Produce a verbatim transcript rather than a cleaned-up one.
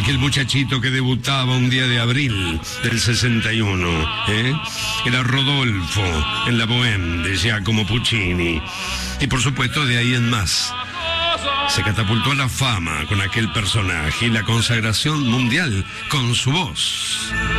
aquel muchachito que debutaba un día de abril del sesenta y uno, ¿eh? Era Rodolfo en la Bohème de Giacomo Puccini. Y por supuesto de ahí en más se catapultó a la fama con aquel personaje y la consagración mundial con su voz.